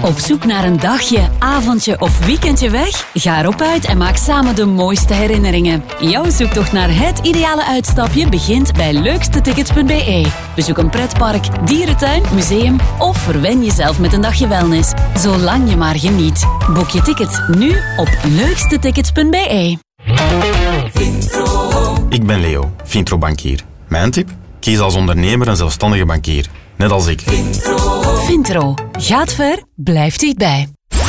Op zoek naar een dagje, avondje of weekendje weg? Ga erop uit en maak samen de mooiste herinneringen. Jouw zoektocht naar het ideale uitstapje begint bij leukstetickets.be. Bezoek een pretpark, dierentuin, museum of verwen jezelf met een dagje wellness. Zolang je maar geniet. Boek je tickets nu op leukstetickets.be. Ik ben Leo, Vintro-bankier. Mijn tip? Kies als ondernemer een zelfstandige bankier. Net als ik. Vintro. Gaat ver, blijft dichtbij.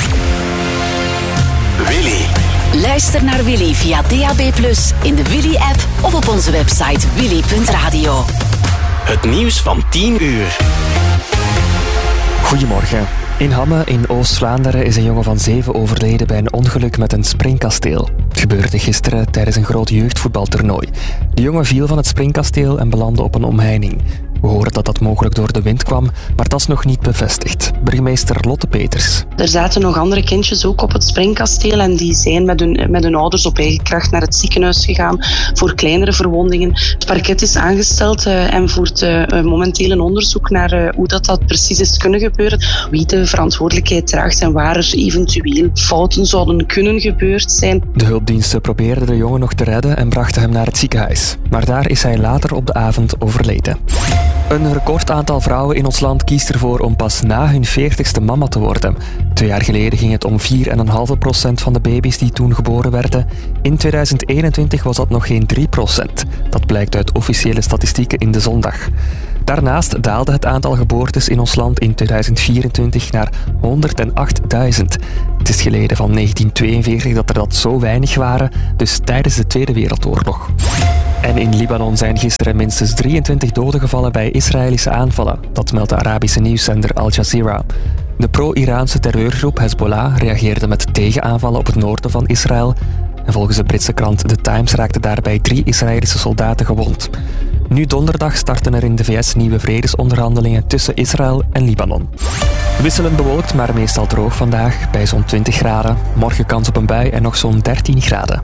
Willy. Luister naar Willy via DAB+, in de Willy-app of op onze website willy.radio. Het nieuws van 10 uur. Goedemorgen. In Hamme in Oost-Vlaanderen is een jongen van 7 overleden bij een ongeluk met een springkasteel. Het gebeurde gisteren tijdens een groot jeugdvoetbaltoernooi. De jongen viel van het springkasteel en belandde op een omheining. We horen dat dat mogelijk door de wind kwam, maar dat is nog niet bevestigd. Burgemeester Lotte Peters. Er zaten nog andere kindjes ook op het springkasteel en die zijn met hun ouders op eigen kracht naar het ziekenhuis gegaan voor kleinere verwondingen. Het parket is aangesteld en voert momenteel een onderzoek naar hoe dat precies is kunnen gebeuren. Wie de verantwoordelijkheid draagt en waar er eventueel fouten zouden kunnen gebeurd zijn. De hulpdiensten probeerden de jongen nog te redden en brachten hem naar het ziekenhuis. Maar daar is hij later op de avond overleden. Een recordaantal vrouwen in ons land kiest ervoor om pas na hun 40ste mama te worden. 2 jaar geleden ging het om 4,5% van de baby's die toen geboren werden. In 2021 was dat nog geen 3%. Dat blijkt uit officiële statistieken in De Zondag. Daarnaast daalde het aantal geboortes in ons land in 2024 naar 108.000. Het is geleden van 1942 dat er dat zo weinig waren, dus tijdens de Tweede Wereldoorlog. En in Libanon zijn gisteren minstens 23 doden gevallen bij Israëlische aanvallen. Dat meldt de Arabische nieuwszender Al Jazeera. De pro-Iraanse terreurgroep Hezbollah reageerde met tegenaanvallen op het noorden van Israël. En volgens de Britse krant The Times raakten daarbij 3 Israëlische soldaten gewond. Nu donderdag starten er in de VS nieuwe vredesonderhandelingen tussen Israël en Libanon. Wisselend bewolkt, maar meestal droog vandaag, bij zo'n 20 graden. Morgen kans op een bui en nog zo'n 13 graden.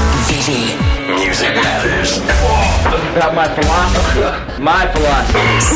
Music matters. About my philosophy.